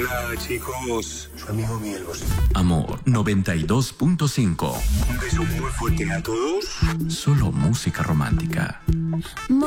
Hola, chicos. Su amigo Mielos. Amor 92.5. Un beso muy fuerte a todos. Solo música romántica.